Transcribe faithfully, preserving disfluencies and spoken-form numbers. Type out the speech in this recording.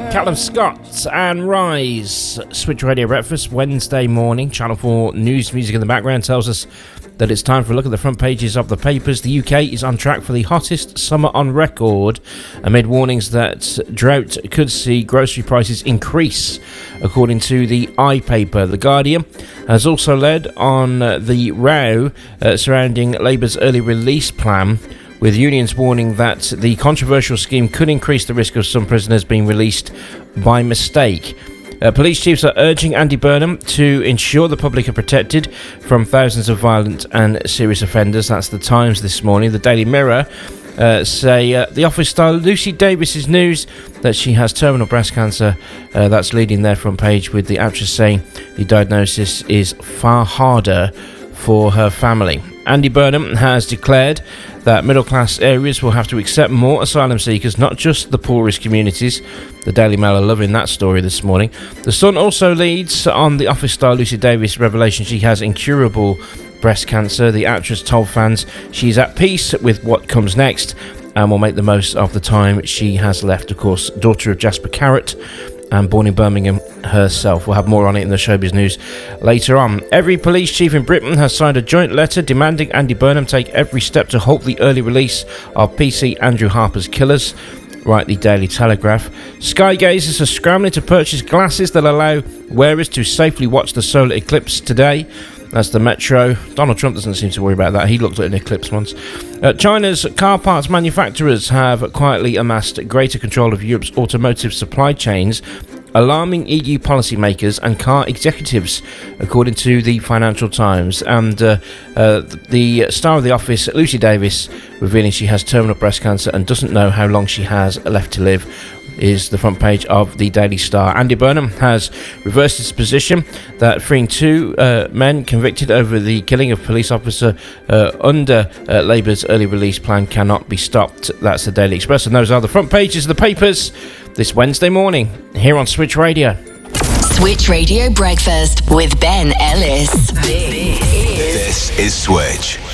Callum Scott and Rise. Switch Radio Breakfast, Wednesday morning. Channel four news music in the background tells us that it's time for a look at the front pages of the papers. The U K is on track for the hottest summer on record amid warnings that drought could see grocery prices increase, according to the iPaper. The Guardian has also led on uh, the row uh, surrounding Labour's early release plan, with unions warning that the controversial scheme could increase the risk of some prisoners being released by mistake. Uh, police chiefs are urging Andy Burnham to ensure the public are protected from thousands of violent and serious offenders. That's the Times this morning. The Daily Mirror uh, say uh, the Office star Lucy Davis's news that she has terminal breast cancer. Uh, that's leading their front page, with the actress saying the diagnosis is far harder for her family. Andy Burnham has declared that middle-class areas will have to accept more asylum seekers, not just the poorest communities. The Daily Mail are loving that story this morning. The Sun also leads on the Office star Lucy Davis revelation she has incurable breast cancer. The actress told fans she's at peace with what comes next and will make the most of the time she has left. Of course, daughter of Jasper Carrott and born in Birmingham herself. We'll have more on it in the showbiz news later on. Every police chief in Britain has signed a joint letter demanding Andy Burnham take every step to halt the early release of P C Andrew Harper's Killers, write the Daily Telegraph. Sky gazers are scrambling to purchase glasses that allow wearers to safely watch the solar eclipse today. That's the Metro. Donald Trump doesn't seem to worry about that. He looked at an eclipse once. Uh, China's car parts manufacturers have quietly amassed greater control of Europe's automotive supply chains, alarming E U policymakers and car executives, according to the Financial Times. And uh, uh, the star of The Office, Lucy Davis, revealing she has terminal breast cancer and doesn't know how long she has left to live, is the front page of the Daily Star. Andy Burnham has reversed his position that freeing two uh, men convicted over the killing of police officer uh, under uh, Labour's early release plan cannot be stopped. That's the Daily Express, and those are the front pages of the papers this Wednesday morning here on Switch Radio. Switch Radio Breakfast with Ben Ellis. This is Switch.